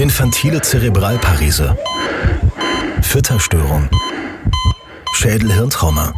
infantile Zerebralparese, Fütterstörung, Schädel-Hirntrauma.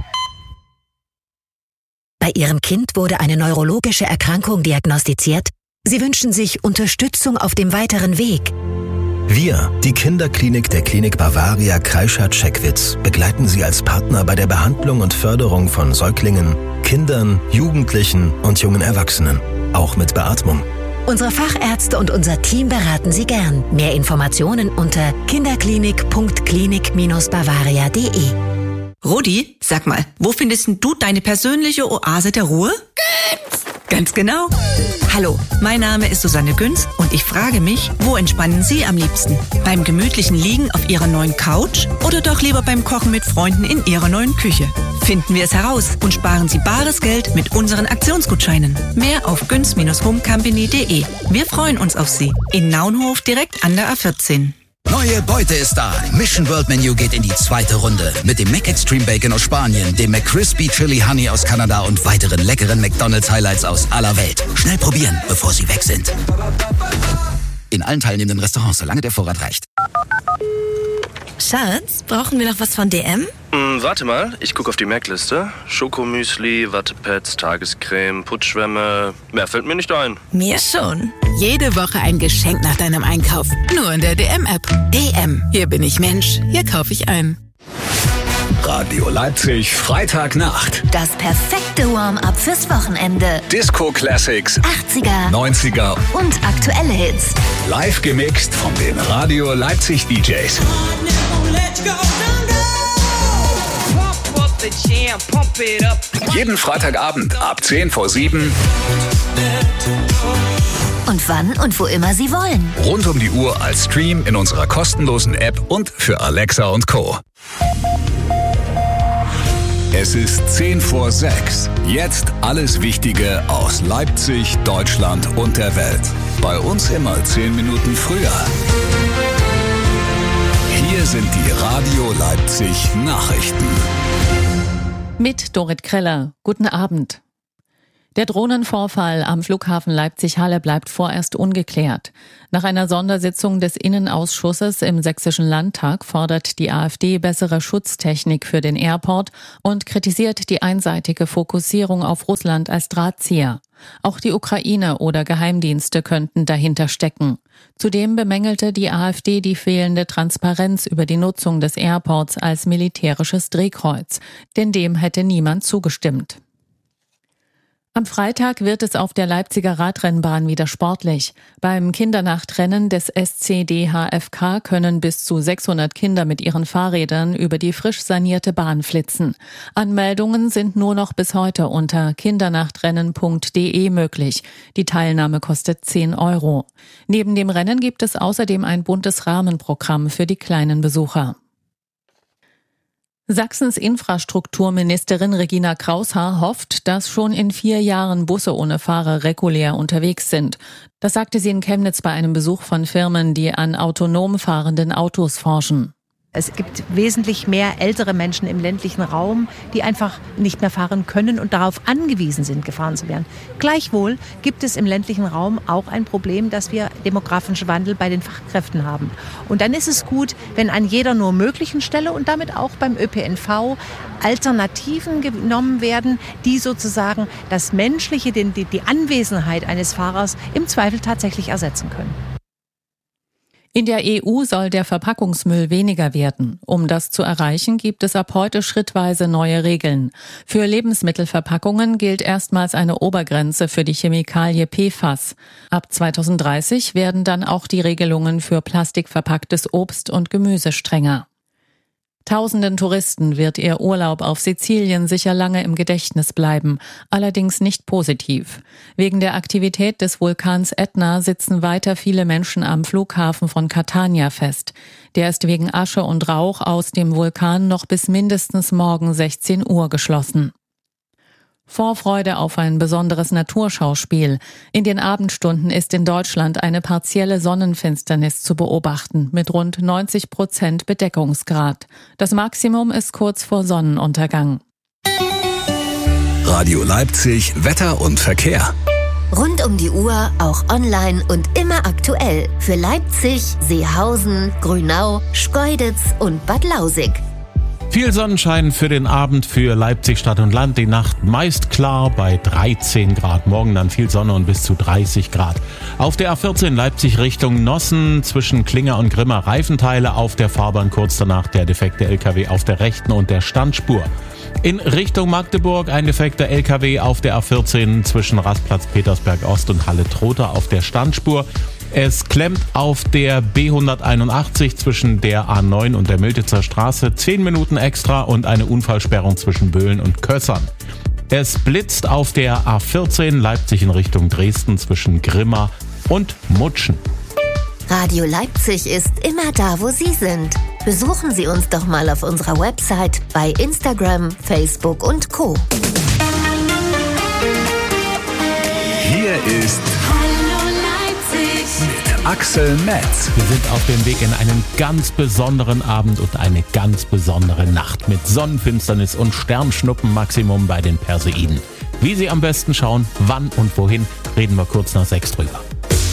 Bei Ihrem Kind wurde eine neurologische Erkrankung diagnostiziert. Sie wünschen sich Unterstützung auf dem weiteren Weg. Wir, die Kinderklinik der Klinik Bavaria Kreischer-Checkwitz, begleiten Sie als Partner bei der Behandlung und Förderung von Säuglingen, Kindern, Jugendlichen und jungen Erwachsenen, auch mit Beatmung. Unsere Fachärzte und unser Team beraten Sie gern. Mehr Informationen unter kinderklinik.klinik-bavaria.de. Rudi, sag mal, wo findest du deine persönliche Oase der Ruhe? Ganz genau. Hallo, mein Name ist Susanne Günz und ich frage mich, wo entspannen Sie am liebsten? Beim gemütlichen Liegen auf Ihrer neuen Couch oder doch lieber beim Kochen mit Freunden in Ihrer neuen Küche? Finden wir es heraus und sparen Sie bares Geld mit unseren Aktionsgutscheinen. Mehr auf günz-homecompany.de. Wir freuen uns auf Sie. In Naunhof direkt an der A14. Neue Beute ist da. Mission World Menu geht in die zweite Runde. Mit dem Mac Extreme Bacon aus Spanien, dem McCrispy Chili Honey aus Kanada und weiteren leckeren McDonald's Highlights aus aller Welt. Schnell probieren, bevor sie weg sind. In allen teilnehmenden Restaurants, solange der Vorrat reicht. Schatz, brauchen wir noch was von DM? Warte mal, ich gucke auf die Merkliste. Schokomüsli, Wattepads, Tagescreme, Putzschwämme. Mehr fällt mir nicht ein. Mir schon. Jede Woche ein Geschenk nach deinem Einkauf. Nur in der DM-App. DM. Hier bin ich Mensch. Hier kaufe ich ein. Radio Leipzig, Freitagnacht. Das perfekte Warm-up fürs Wochenende. Disco Classics, 80er, 90er und aktuelle Hits. Live gemixt von den Radio Leipzig DJs. Jeden Freitagabend ab 6:50. Und wann und wo immer Sie wollen. Rund um die Uhr als Stream in unserer kostenlosen App und für Alexa und Co. Es ist 6:10. Jetzt alles Wichtige aus Leipzig, Deutschland und der Welt. Bei uns immer 10 Minuten früher. Hier sind die Radio Leipzig Nachrichten. Mit Dorit Kreller. Guten Abend. Der Drohnenvorfall am Flughafen Leipzig-Halle bleibt vorerst ungeklärt. Nach einer Sondersitzung des Innenausschusses im Sächsischen Landtag fordert die AfD bessere Schutztechnik für den Airport und kritisiert die einseitige Fokussierung auf Russland als Drahtzieher. Auch die Ukraine oder Geheimdienste könnten dahinter stecken. Zudem bemängelte die AfD die fehlende Transparenz über die Nutzung des Airports als militärisches Drehkreuz, denn dem hätte niemand zugestimmt. Am Freitag wird es auf der Leipziger Radrennbahn wieder sportlich. Beim Kindernachtrennen des SCDHFK können bis zu 600 Kinder mit ihren Fahrrädern über die frisch sanierte Bahn flitzen. Anmeldungen sind nur noch bis heute unter kindernachtrennen.de möglich. Die Teilnahme kostet 10 €. Neben dem Rennen gibt es außerdem ein buntes Rahmenprogramm für die kleinen Besucher. Sachsens Infrastrukturministerin Regina Kraushaar hofft, dass schon in 4 Jahren Busse ohne Fahrer regulär unterwegs sind. Das sagte sie in Chemnitz bei einem Besuch von Firmen, die an autonom fahrenden Autos forschen. Es gibt wesentlich mehr ältere Menschen im ländlichen Raum, die einfach nicht mehr fahren können und darauf angewiesen sind, gefahren zu werden. Gleichwohl gibt es im ländlichen Raum auch ein Problem, dass wir demografischen Wandel bei den Fachkräften haben. Und dann ist es gut, wenn an jeder nur möglichen Stelle und damit auch beim ÖPNV Alternativen genommen werden, die sozusagen das Menschliche, die Anwesenheit eines Fahrers im Zweifel tatsächlich ersetzen können. In der EU soll der Verpackungsmüll weniger werden. Um das zu erreichen, gibt es ab heute schrittweise neue Regeln. Für Lebensmittelverpackungen gilt erstmals eine Obergrenze für die Chemikalie PFAS. Ab 2030 werden dann auch die Regelungen für plastikverpacktes Obst und Gemüse strenger. Tausenden Touristen wird ihr Urlaub auf Sizilien sicher lange im Gedächtnis bleiben, allerdings nicht positiv. Wegen der Aktivität des Vulkans Ätna sitzen weiter viele Menschen am Flughafen von Catania fest. Der ist wegen Asche und Rauch aus dem Vulkan noch bis mindestens morgen 16 Uhr geschlossen. Vorfreude auf ein besonderes Naturschauspiel. In den Abendstunden ist in Deutschland eine partielle Sonnenfinsternis zu beobachten mit rund 90% Bedeckungsgrad. Das Maximum ist kurz vor Sonnenuntergang. Radio Leipzig, Wetter und Verkehr. Rund um die Uhr, auch online und immer aktuell. Für Leipzig, Seehausen, Grünau, Schkeuditz und Bad Lausig. Viel Sonnenschein für den Abend für Leipzig Stadt und Land. Die Nacht meist klar bei 13 Grad. Morgen dann viel Sonne und bis zu 30 Grad. Auf der A14 Leipzig Richtung Nossen zwischen Klinger und Grimma Reifenteile. Auf der Fahrbahn kurz danach der defekte LKW auf der rechten und der Standspur. In Richtung Magdeburg ein defekter LKW auf der A14 zwischen Rastplatz Petersberg Ost und Halle-Trotha auf der Standspur. Es klemmt auf der B181 zwischen der A9 und der Miltitzer Straße 10 Minuten extra und eine Unfallsperrung zwischen Böhlen und Kössern. Es blitzt auf der A14 Leipzig in Richtung Dresden zwischen Grimma und Mutschen. Radio Leipzig ist immer da, wo Sie sind. Besuchen Sie uns doch mal auf unserer Website, bei Instagram, Facebook und Co. Hier ist mit Axel Metz. Wir sind auf dem Weg in einen ganz besonderen Abend und eine ganz besondere Nacht mit Sonnenfinsternis und Sternschnuppenmaximum bei den Perseiden. Wie Sie am besten schauen, wann und wohin, reden wir kurz nach 6 drüber.